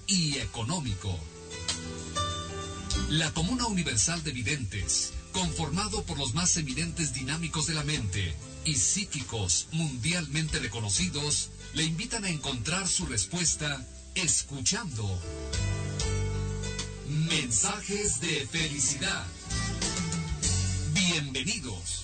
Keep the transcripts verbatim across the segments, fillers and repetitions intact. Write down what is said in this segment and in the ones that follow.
y económico. La Comuna Universal de Videntes, conformado por los más eminentes dinámicos de la mente y psíquicos mundialmente reconocidos, le invitan a encontrar su respuesta escuchando Mensajes de Felicidad. Bienvenidos.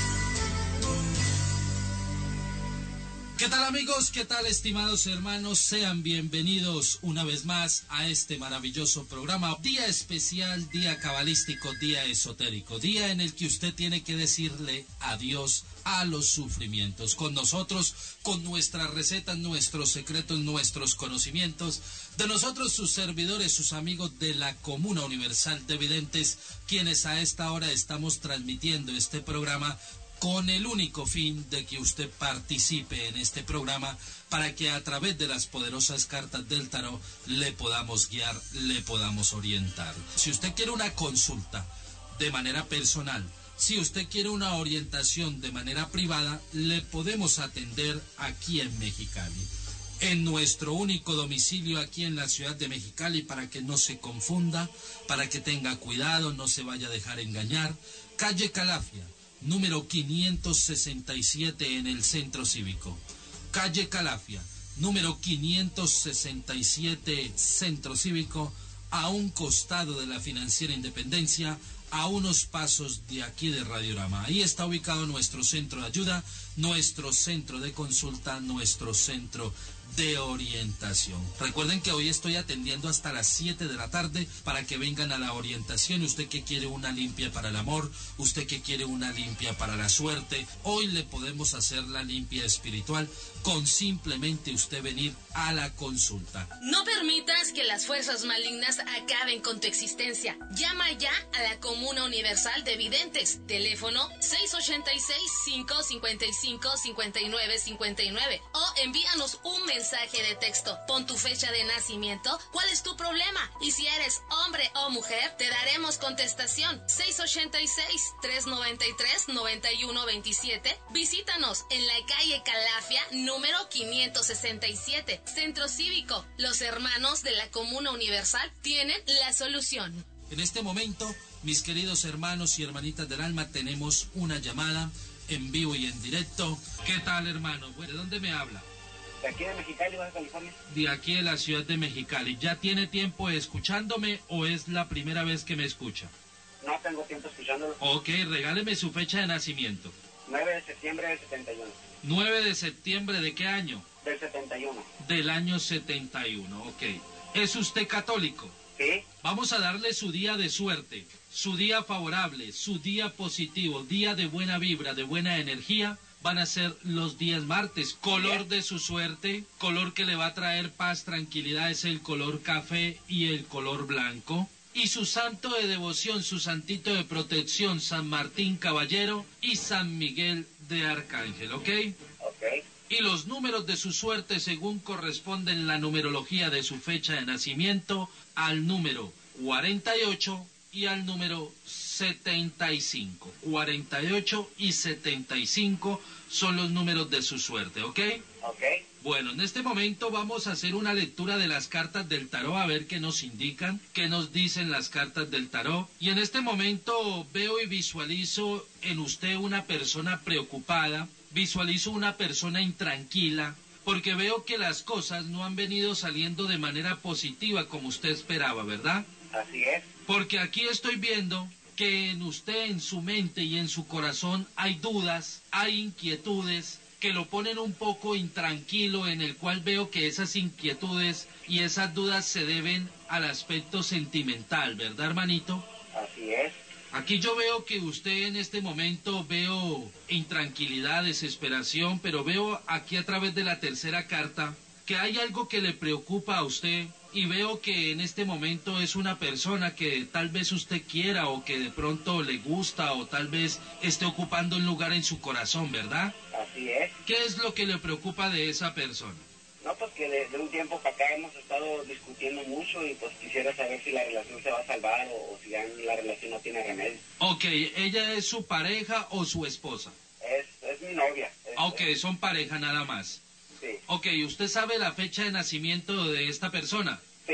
¿Qué tal, amigos? ¿Qué tal, estimados hermanos? Sean bienvenidos una vez más a este maravilloso programa. Día especial, día cabalístico, día esotérico, día en el que usted tiene que decirle adiós a los sufrimientos. Con nosotros, con nuestras recetas, nuestros secretos, nuestros conocimientos, de nosotros sus servidores, sus amigos de la Comuna Universal de Videntes, quienes a esta hora estamos transmitiendo este programa con el único fin de que usted participe en este programa para que a través de las poderosas cartas del tarot le podamos guiar, le podamos orientar. Si usted quiere una consulta de manera personal, si usted quiere una orientación de manera privada, le podemos atender aquí en Mexicali, en nuestro único domicilio aquí en la ciudad de Mexicali, para que no se confunda, para que tenga cuidado, no se vaya a dejar engañar. Calle Calafia, número quinientos sesenta y siete en el Centro Cívico. Calle Calafia, número quinientos sesenta y siete, Centro Cívico, a un costado de la Financiera Independencia, a unos pasos de aquí de Radiorama. Ahí está ubicado nuestro centro de ayuda, nuestro centro de consulta, nuestro centro de orientación. Recuerden que hoy estoy atendiendo hasta las siete de la tarde para que vengan a la orientación. Usted que quiere una limpia para el amor, usted que quiere una limpia para la suerte, hoy le podemos hacer la limpia espiritual con simplemente usted venir a la consulta. No permitas que las fuerzas malignas acaben con tu existencia. Llama ya a la Comuna Universal de Videntes. Teléfono seis ochenta y seis, cinco cincuenta y cinco, cincuenta y nueve cincuenta y nueve o envíanos un mensaje de texto. Pon tu fecha de nacimiento, cuál es tu problema, y si eres hombre o mujer, te daremos contestación. seis ochenta y seis, trescientos noventa y tres, noventa y uno veintisiete. Visítanos en la calle Calafia, número quinientos sesenta y siete, Centro Cívico. Los hermanos de la Comuna Universal tienen la solución. En este momento, mis queridos hermanos y hermanitas del alma, tenemos una llamada en vivo y en directo. ¿Qué tal, hermano? ¿De dónde me habla? De aquí de Mexicali, Baja California. De aquí de la ciudad de Mexicali. ¿Ya tiene tiempo escuchándome o es la primera vez que me escucha? No tengo tiempo escuchándolo. Ok, regáleme su fecha de nacimiento. nueve de septiembre del setenta y uno. nueve de septiembre ¿de qué año? Del setenta y uno. Del año setenta y uno, ok. ¿Es usted católico? Sí. Vamos a darle su día de suerte, su día favorable, su día positivo, día de buena vibra, de buena energía. Van a ser los días martes. Color de su suerte, color que le va a traer paz, tranquilidad, es el color café y el color blanco. Y su santo de devoción, su santito de protección, San Martín Caballero y San Miguel de Arcángel, ¿ok? Ok. Y los números de su suerte según corresponden la numerología de su fecha de nacimiento al número cuarenta y ocho y al número setenta y cinco. cuarenta y ocho y setenta y cinco son los números de su suerte, ¿ok? Ok. Bueno, en este momento vamos a hacer una lectura de las cartas del tarot, a ver qué nos indican, qué nos dicen las cartas del tarot. Y en este momento veo y visualizo en usted una persona preocupada, visualizo una persona intranquila, porque veo que las cosas no han venido saliendo de manera positiva como usted esperaba, ¿verdad? Así es. Porque aquí estoy viendo que en usted, en su mente y en su corazón hay dudas, hay inquietudes que lo ponen un poco intranquilo, en el cual veo que esas inquietudes y esas dudas se deben al aspecto sentimental, ¿verdad, hermanito? Así es. Aquí yo veo que usted en este momento veo intranquilidad, desesperación, pero veo aquí a través de la tercera carta que hay algo que le preocupa a usted, y veo que en este momento es una persona que tal vez usted quiera o que de pronto le gusta o tal vez esté ocupando un lugar en su corazón, ¿verdad? Así es. ¿Qué es lo que le preocupa de esa persona? No, pues que de, de un tiempo para acá hemos estado discutiendo mucho y pues quisiera saber si la relación se va a salvar o, o si ya la relación no tiene remedio. Ok, ¿ella es su pareja o su esposa? Es, es mi novia. Es, Ok, es, son pareja nada más. Sí. Ok, ¿usted sabe la fecha de nacimiento de esta persona? Sí.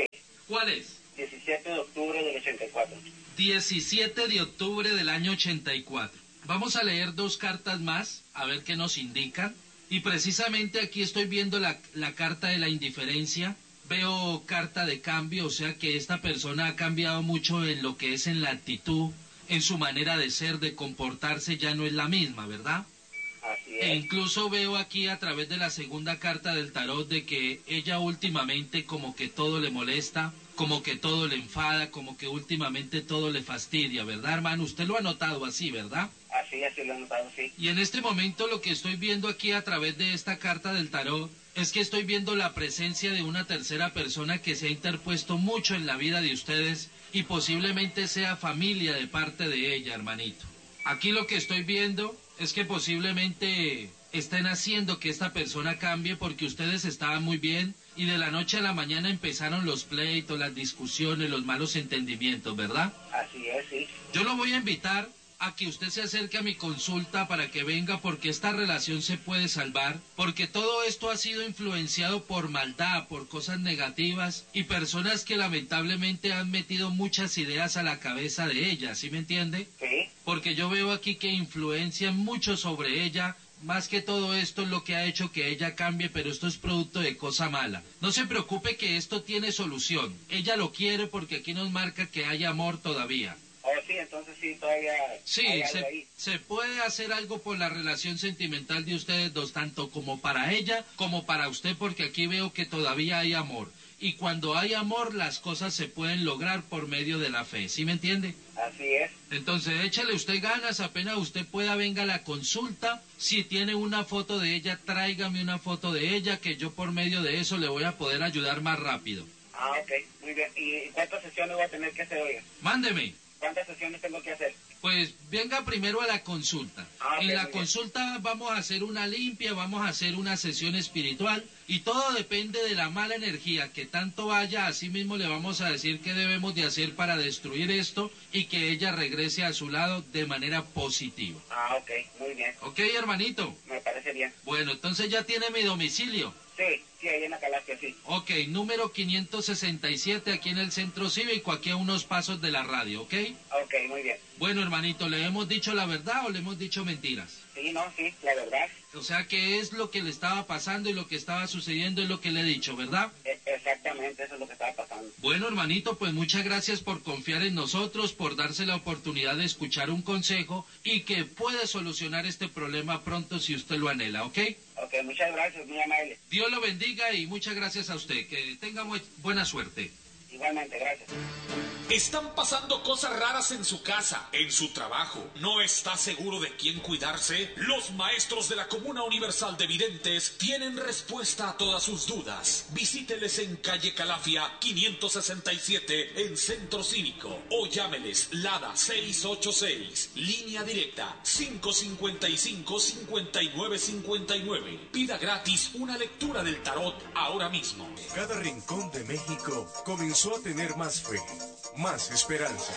¿Cuál es? diecisiete de octubre del ochenta y cuatro. diecisiete de octubre del año ochenta y cuatro. Vamos a leer dos cartas más, a ver qué nos indican. Y precisamente aquí estoy viendo la, la carta de la indiferencia. Veo carta de cambio, o sea que esta persona ha cambiado mucho en lo que es en la actitud, en su manera de ser, de comportarse, ya no es la misma, ¿verdad? Así es. E incluso veo aquí a través de la segunda carta del tarot de que ella últimamente como que todo le molesta, como que todo le enfada, como que últimamente todo le fastidia, ¿verdad, hermano? Usted lo ha notado así, ¿verdad? Así, así lo he notado, sí. Y en este momento lo que estoy viendo aquí a través de esta carta del tarot es que estoy viendo la presencia de una tercera persona que se ha interpuesto mucho en la vida de ustedes y posiblemente sea familia de parte de ella, hermanito. Aquí lo que estoy viendo es que posiblemente estén haciendo que esta persona cambie porque ustedes estaban muy bien y de la noche a la mañana empezaron los pleitos, las discusiones, los malos entendimientos, ¿verdad? Así es, sí. Yo lo voy a invitar a que usted se acerque a mi consulta para que venga porque esta relación se puede salvar, porque todo esto ha sido influenciado por maldad, por cosas negativas y personas que lamentablemente han metido muchas ideas a la cabeza de ella, ¿sí me entiende? Sí. Porque yo veo aquí que influencian mucho sobre ella. Más que todo esto es lo que ha hecho que ella cambie, pero esto es producto de cosa mala. No se preocupe que esto tiene solución. Ella lo quiere porque aquí nos marca que hay amor todavía. Oh, sí, entonces sí, todavía Sí, hay algo se, ahí. se puede hacer algo por la relación sentimental de ustedes dos, tanto como para ella como para usted, porque aquí veo que todavía hay amor. Y cuando hay amor, las cosas se pueden lograr por medio de la fe, ¿sí me entiende? Así es. Entonces, échale usted ganas, apenas usted pueda, venga a la consulta. Si tiene una foto de ella, tráigame una foto de ella, que yo por medio de eso le voy a poder ayudar más rápido. Ah, ok, muy bien. ¿Y cuántas sesiones voy a tener que hacer hoy? Mándeme. ¿Cuántas sesiones tengo que hacer? Pues venga primero a la consulta. Ah, ok, en la muy bien. consulta vamos a hacer una limpia, vamos a hacer una sesión espiritual y todo depende de la mala energía que tanto vaya. Así mismo le vamos a decir qué debemos de hacer para destruir esto y que ella regrese a su lado de manera positiva. Ah, ok, muy bien. ¿Ok, hermanito? Me parece bien. Bueno, entonces ya tiene mi domicilio. Sí, sí, ahí en la Calasia, sí. Ok, número quinientos sesenta y siete aquí en el Centro Cívico, aquí a unos pasos de la radio, ¿ok? Ok, muy bien. Bueno, hermanito, ¿le hemos dicho la verdad o le hemos dicho mentiras? Sí, no, sí, la verdad. O sea, ¿qué es lo que le estaba pasando y lo que estaba sucediendo es lo que le he dicho, ¿verdad? E- exactamente, eso es lo que estaba pasando. Bueno, hermanito, pues muchas gracias por confiar en nosotros, por darse la oportunidad de escuchar un consejo y que puede solucionar este problema pronto si usted lo anhela, ¿ok? Ok, muchas gracias, muy amable. Dios lo bendiga y muchas gracias a usted. Que tenga muy buena suerte. Igualmente, gracias. Están pasando cosas raras en su casa, en su trabajo. ¿No está seguro de quién cuidarse? Los maestros de la Comuna Universal de Videntes tienen respuesta a todas sus dudas. Visíteles en calle Calafia quinientos sesenta y siete en Centro Cívico o llámeles Lada seis ocho seis, línea directa cinco cincuenta y cinco, cincuenta y nueve cincuenta y nueve. Pida gratis una lectura del tarot ahora mismo. Cada rincón de México comenzó a tener más fe, más esperanza.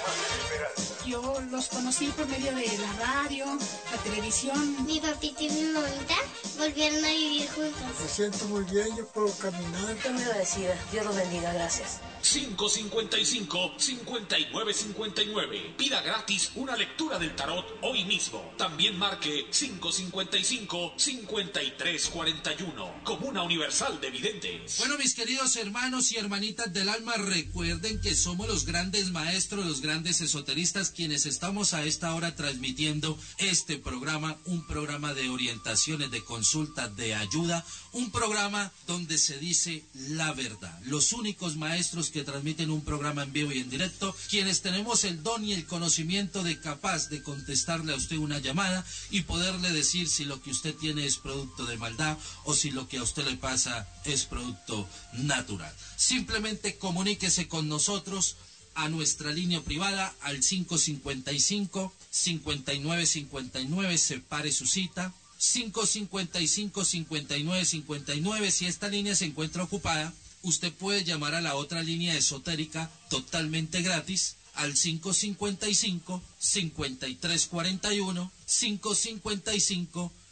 Yo los conocí por medio de la radio, la televisión. Mi papito y mi mamita volvieron a vivir juntos. Me siento muy bien, yo puedo caminar. Estoy muy agradecida. Dios los bendiga, gracias. cinco cincuenta y cinco, cincuenta y nueve cincuenta y nueve. Pida gratis una lectura del tarot hoy mismo. También marque cinco cincuenta y cinco, cincuenta y tres cuarenta y uno. Comuna Universal de Videntes. Bueno, mis queridos hermanos y hermanitas del alma, recuerden que somos los grandes maestros, los grandes esoteristas, quienes estamos a esta hora transmitiendo este programa, un programa de orientaciones, de consultas, de ayuda, un programa donde se dice la verdad. Los únicos maestros que transmiten un programa en vivo y en directo, quienes tenemos el don y el conocimiento de capaz de contestarle a usted una llamada y poderle decir si lo que usted tiene es producto de maldad o si lo que a usted le pasa es producto natural. Simplemente comuníquese con nosotros a nuestra línea privada al cinco cincuenta y cinco, cincuenta y nueve cincuenta y nueve, separe su cita. cinco cincuenta y cinco, cincuenta y nueve cincuenta y nueve, si esta línea se encuentra ocupada, usted puede llamar a la otra línea esotérica totalmente gratis al cinco cincuenta y cinco, cincuenta y tres cuarenta y uno, cinco cincuenta y cinco,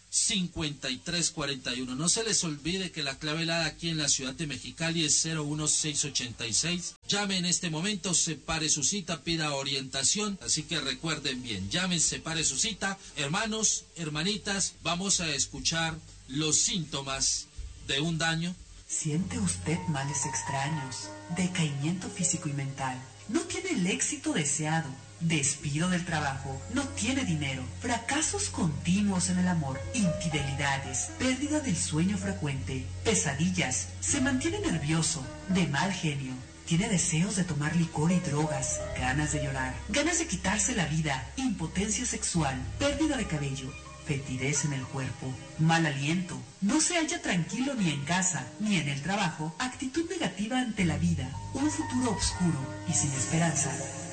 cincuenta y tres cuarenta y uno. No se les olvide que la clave helada aquí en la ciudad de Mexicali es cero uno seis ochenta y seis. Llame en este momento, separe su cita, pida orientación, así que recuerden bien, llamen, separe su cita. Hermanos, hermanitas, vamos a escuchar los síntomas de un daño. ¿Siente usted males extraños, decaimiento físico y mental? ¿No tiene el éxito deseado? Despido del trabajo, no tiene dinero, fracasos continuos en el amor, infidelidades, pérdida del sueño frecuente, pesadillas, se mantiene nervioso, de mal genio, tiene deseos de tomar licor y drogas, ganas de llorar, ganas de quitarse la vida, impotencia sexual, pérdida de cabello, fetidez en el cuerpo, mal aliento, no se halla tranquilo ni en casa ni en el trabajo, actitud negativa ante la vida, un futuro oscuro y sin esperanza.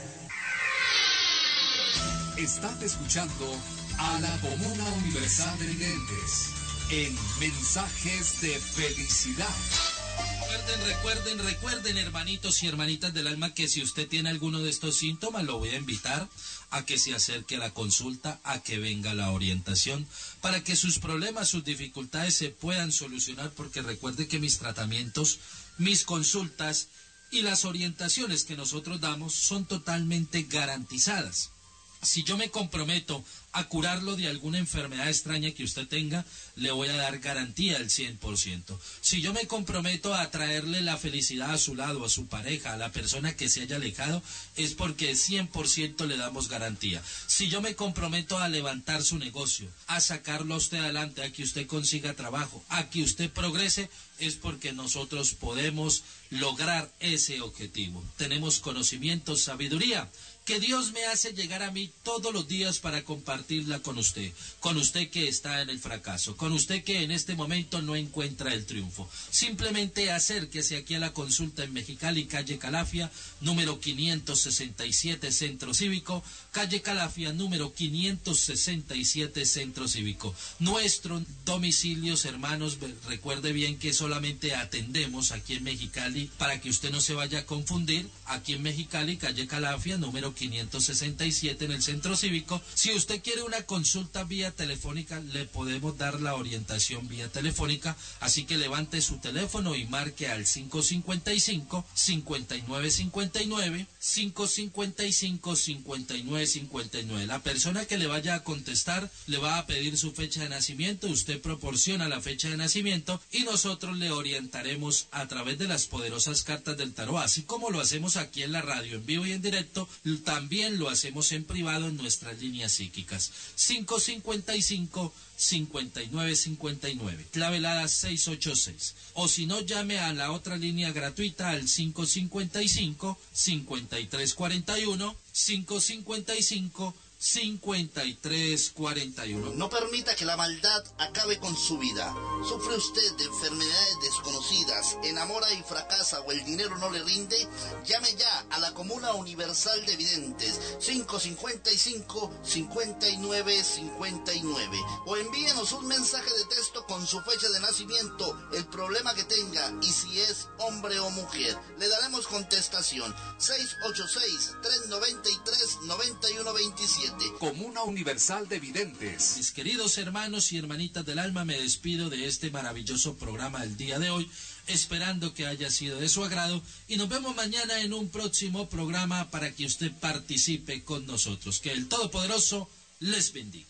Estás escuchando a la Comuna Universal de Videntes en Mensajes de Felicidad. Recuerden, recuerden, recuerden, hermanitos y hermanitas del alma, que si usted tiene alguno de estos síntomas, lo voy a invitar a que se acerque a la consulta, a que venga la orientación, para que sus problemas, sus dificultades se puedan solucionar, porque recuerde que mis tratamientos, mis consultas y las orientaciones que nosotros damos son totalmente garantizadas. Si yo me comprometo a curarlo de alguna enfermedad extraña que usted tenga, le voy a dar garantía al cien por ciento. Si yo me comprometo a traerle la felicidad a su lado, a su pareja, a la persona que se haya alejado, es porque cien por ciento le damos garantía. Si yo me comprometo a levantar su negocio, a sacarlo a usted adelante, a que usted consiga trabajo, a que usted progrese, es porque nosotros podemos lograr ese objetivo. Tenemos conocimiento, sabiduría, que Dios me hace llegar a mí todos los días para compartirla con usted, con usted que está en el fracaso, con usted que en este momento no encuentra el triunfo. Simplemente acérquese aquí a la consulta en Mexicali, calle Calafia, número quinientos sesenta y siete, Centro Cívico, calle Calafia, número quinientos sesenta y siete, Centro Cívico. Nuestro domicilios, hermanos, recuerde bien que solamente atendemos aquí en Mexicali, para que usted no se vaya a confundir, aquí en Mexicali, calle Calafia, número quinientos sesenta y siete en el Centro Cívico. Si usted quiere una consulta vía telefónica, le podemos dar la orientación vía telefónica, así que levante su teléfono y marque al cinco cincuenta y cinco, cincuenta y nueve cincuenta y nueve, cinco cincuenta y cinco, cincuenta y nueve cincuenta y nueve. La persona que le vaya a contestar le va a pedir su fecha de nacimiento, usted proporciona la fecha de nacimiento y nosotros le orientaremos a través de las poderosas cartas del tarot, así como lo hacemos aquí en la radio en vivo y en directo. También lo hacemos en privado en nuestras líneas psíquicas. cinco cincuenta y cinco, cincuenta y nueve cincuenta y nueve, clave helada seiscientos ochenta y seis. O si no, llame a la otra línea gratuita al cinco cincuenta y cinco, cincuenta y tres cuarenta y uno, cinco cincuenta y cinco, cincuenta y tres cuarenta y uno. No permita que la maldad acabe con su vida. ¿Sufre usted de enfermedades desconocidas, enamora y fracasa o el dinero no le rinde? Llame ya a la Comuna Universal de Videntes, cinco cincuenta y cinco, cincuenta y nueve cincuenta y nueve, o envíenos un mensaje de texto con su fecha de nacimiento, el problema que tenga y si es hombre o mujer. Le daremos contestación. seis ocho seis, tres nueve tres, nueve uno dos siete. Comuna Universal de Videntes. Mis queridos hermanos y hermanitas del alma, me despido de este maravilloso programa del día de hoy, esperando que haya sido de su agrado, y nos vemos mañana en un próximo programa para que usted participe con nosotros. Que el Todopoderoso les bendiga.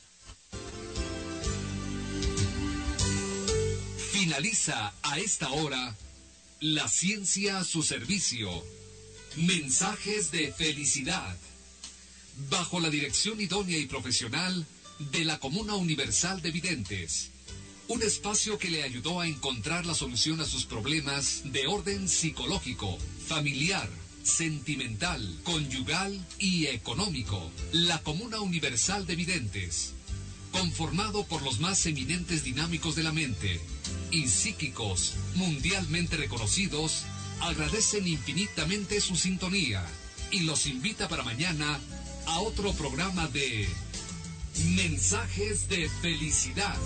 Finaliza a esta hora la ciencia a su servicio. Mensajes de felicidad. Bajo la dirección idónea y profesional de la Comuna Universal de Videntes. Un espacio que le ayudó a encontrar la solución a sus problemas de orden psicológico, familiar, sentimental, conyugal y económico. La Comuna Universal de Videntes. Conformado por los más eminentes dinámicos de la mente y psíquicos mundialmente reconocidos, agradecen infinitamente su sintonía y los invita para mañana a otro programa de Mensajes de Felicidad.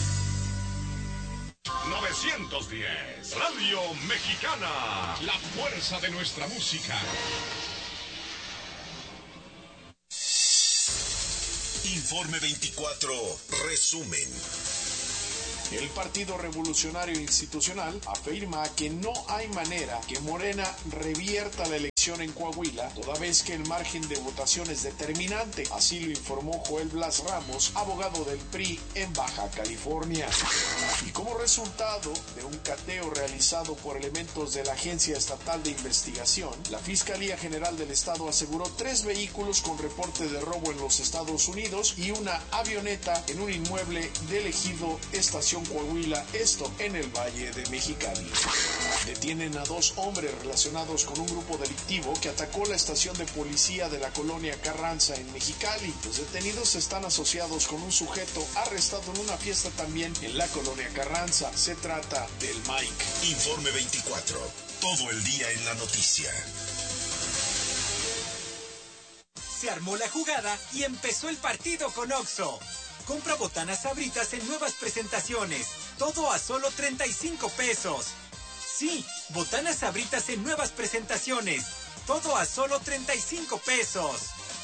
novecientos diez, Radio Mexicana, la fuerza de nuestra música. Informe veinticuatro, resumen. El Partido Revolucionario Institucional afirma que no hay manera que Morena revierta la elección en Coahuila, toda vez que el margen de votación es determinante. Así lo informó Joel Blas Ramos, abogado del P R I en Baja California. Y como resultado de un cateo realizado por elementos de la Agencia Estatal de Investigación, la Fiscalía General del Estado aseguró tres vehículos con reporte de robo en los Estados Unidos y una avioneta en un inmueble del ejido Estación Coahuila, esto en el Valle de Mexicali. Detienen a dos hombres relacionados con un grupo delictivo que atacó la estación de policía de la colonia Carranza en Mexicali. Los detenidos están asociados con un sujeto arrestado en una fiesta también en la colonia Carranza. Se trata del Mike. Informe veinticuatro. Todo el día en la noticia. Se armó la jugada y empezó el partido con Oxxo. Compra botanas Sabritas en nuevas presentaciones. Todo a solo treinta y cinco pesos. Sí, botanas Sabritas en nuevas presentaciones. Todo a solo treinta y cinco pesos.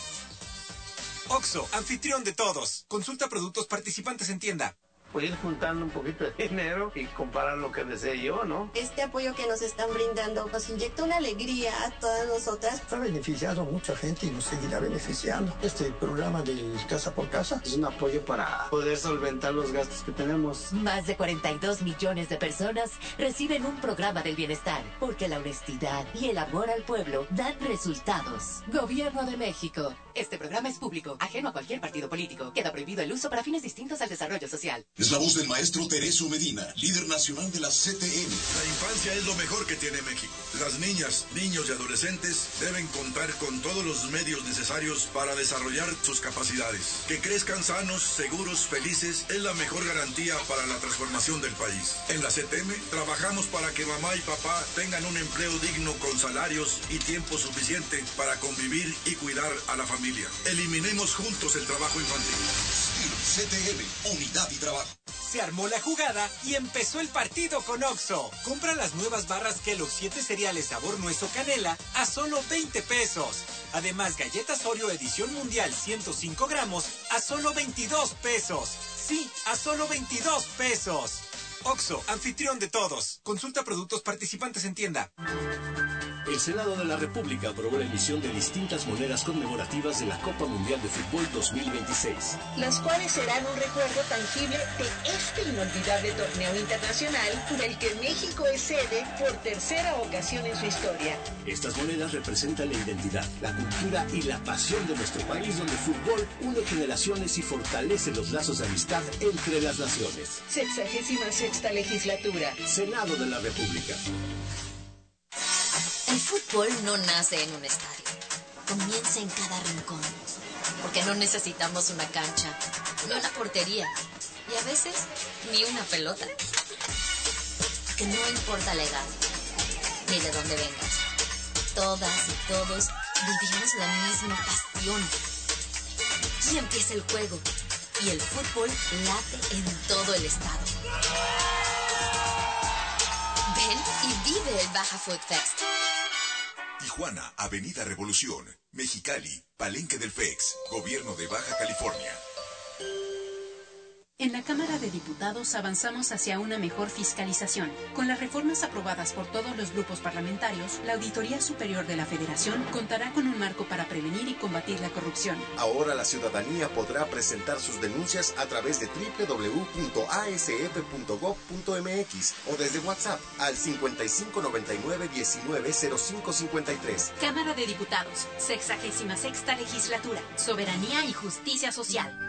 Oxxo, anfitrión de todos. Consulta productos participantes en tienda. Pues ir juntando un poquito de dinero y comprar lo que desee yo, ¿no? Este apoyo que nos están brindando nos inyecta una alegría a todas nosotras. Está beneficiando a mucha gente y nos seguirá beneficiando. Este programa de Casa por Casa es un apoyo para poder solventar los gastos que tenemos. Más de cuarenta y dos millones de personas reciben un programa del bienestar, porque la honestidad y el amor al pueblo dan resultados. Gobierno de México. Este programa es público, ajeno a cualquier partido político. Queda prohibido el uso para fines distintos al desarrollo social. Es la voz del maestro Teresio Medina, líder nacional de la C T N. La infancia es lo mejor que tiene México. Las niñas, niños y adolescentes deben contar con todos los medios necesarios para desarrollar sus capacidades. Que crezcan sanos, seguros, felices, es la mejor garantía para la transformación del país. En la C T M trabajamos para que mamá y papá tengan un empleo digno con salarios y tiempo suficiente para convivir y cuidar a la familia. Eliminemos juntos el trabajo infantil. C T M, unidad y trabajo. Se armó la jugada y empezó el partido con Oxxo. Compra las nuevas barras Kellogg's siete cereales sabor nuez o canela a solo veinte pesos. Además, galletas Oreo edición mundial ciento cinco gramos a solo veintidós pesos. Sí, a solo veintidós pesos. Oxxo, anfitrión de todos. Consulta productos participantes en tienda. El Senado de la República aprobó la emisión de distintas monedas conmemorativas de la Copa Mundial de Fútbol dos mil veintiséis. Las cuales serán un recuerdo tangible de este inolvidable torneo internacional del que México es sede por tercera ocasión en su historia. Estas monedas representan la identidad, la cultura y la pasión de nuestro país, donde el fútbol une generaciones y fortalece los lazos de amistad entre las naciones. Sexagésima sexta legislatura. Senado de la República. El fútbol no nace en un estadio, comienza en cada rincón, porque no necesitamos una cancha, ni una portería, y a veces ni una pelota. Que no importa la edad, ni de dónde vengas, todas y todos vivimos la misma pasión. Y empieza el juego, y el fútbol late en todo el estado. Ven y vive el Baja Food Fest. Tijuana, Avenida Revolución. Mexicali, Palenque del F E X, Gobierno de Baja California. En la Cámara de Diputados avanzamos hacia una mejor fiscalización. Con las reformas aprobadas por todos los grupos parlamentarios, la Auditoría Superior de la Federación contará con un marco para prevenir y combatir la corrupción. Ahora la ciudadanía podrá presentar sus denuncias a través de doble u doble u doble u punto a s f punto gob punto m x o desde WhatsApp al cincuenta y cinco noventa y nueve diecinueve cero cinco cincuenta y tres. Cámara de Diputados, sexagésima sexta legislatura, soberanía y justicia social.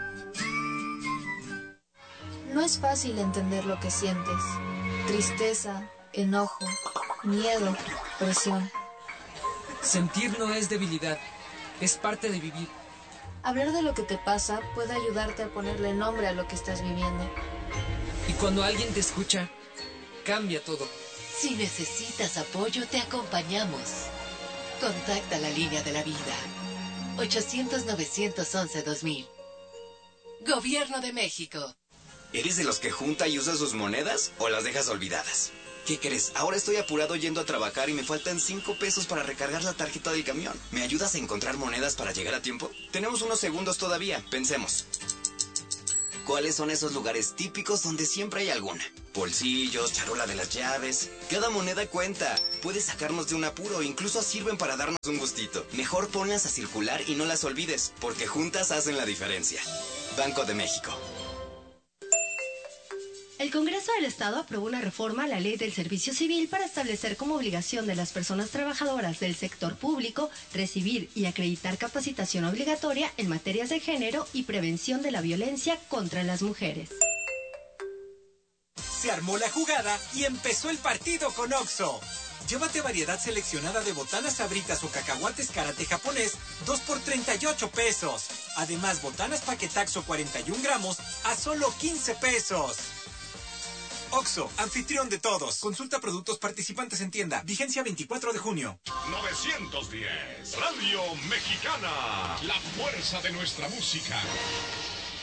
No es fácil entender lo que sientes. Tristeza, enojo, miedo, presión. Sentir no es debilidad, es parte de vivir. Hablar de lo que te pasa puede ayudarte a ponerle nombre a lo que estás viviendo. Y cuando alguien te escucha, cambia todo. Si necesitas apoyo, te acompañamos. Contacta la línea de la vida. ochocientos, novecientos once, dos mil. Gobierno de México. ¿Eres de los que junta y usa sus monedas o las dejas olvidadas? ¿Qué crees? Ahora estoy apurado yendo a trabajar y me faltan cinco pesos para recargar la tarjeta del camión. ¿Me ayudas a encontrar monedas para llegar a tiempo? Tenemos unos segundos todavía. Pensemos. ¿Cuáles son esos lugares típicos donde siempre hay alguna? Bolsillos, charola de las llaves. Cada moneda cuenta. Puede sacarnos de un apuro, incluso sirven para darnos un gustito. Mejor ponlas a circular y no las olvides, porque juntas hacen la diferencia. Banco de México. El Congreso del Estado aprobó una reforma a la Ley del Servicio Civil para establecer como obligación de las personas trabajadoras del sector público recibir y acreditar capacitación obligatoria en materias de género y prevención de la violencia contra las mujeres. Se armó la jugada y empezó el partido con Oxxo. Llévate variedad seleccionada de botanas sabritas o cacahuates karate japonés, dos por treinta y ocho pesos. Además, botanas paquetaxo cuarenta y un gramos a solo quince pesos. Oxxo, anfitrión de todos. Consulta productos participantes en tienda. Vigencia veinticuatro de junio. novecientos diez, Radio Mexicana, la fuerza de nuestra música.